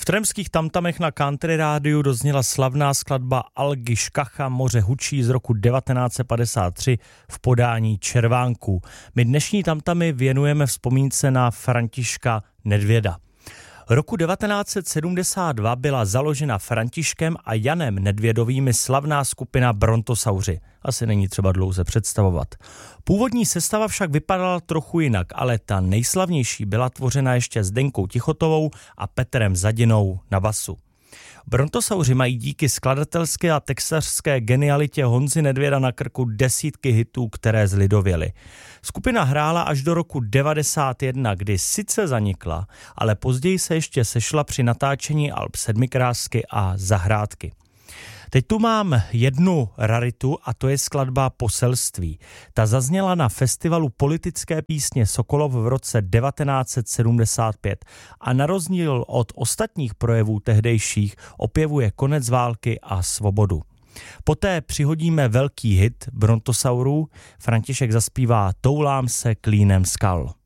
tremských tamtamech na Country rádiu dozněla slavná skladba Algy Škacha Moře hučí z roku 1953 v podání Červánků. My dnešní tamtamy věnujeme vzpomínce na Františka Nedvěda. Roku 1972 byla založena Františkem a Janem Nedvědovými slavná skupina Brontosauři. Asi není třeba dlouze představovat. Původní sestava však vypadala trochu jinak, ale ta nejslavnější byla tvořena ještě Zdenkou Tichotovou a Petrem Zadinou na basu. Brontosauři mají díky skladatelské a textařské genialitě Honzy Nedvěda na krku desítky hitů, které zlidověly. Skupina hrála až do roku 1991, kdy sice zanikla, ale později se ještě sešla při natáčení alb Sedmikrásky a Zahrádky. Teď tu mám jednu raritu a to je skladba Poselství. Ta zazněla na festivalu politické písně Sokolov v roce 1975 a na rozdíl od ostatních projevů tehdejších opěvuje konec války a svobodu. Poté přihodíme velký hit Brontosaurů, František zaspívá Toulám se klínem skal.